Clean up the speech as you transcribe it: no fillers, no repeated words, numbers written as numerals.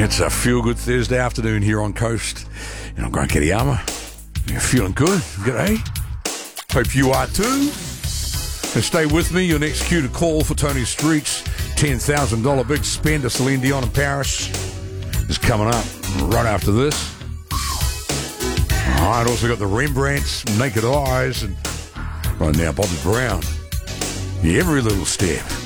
It's a feel-good Thursday afternoon here on Coast. And I'm Grant Kittyama. You're feeling good? G'day. Hope you are too. And stay with me. Your next cue to call for Tony Street's $10,000 big spender, Celine Dion in Paris, is coming up right after this. All right, also got the Rembrandts, Naked Eyes, and right now Bobby Brown. Every little step.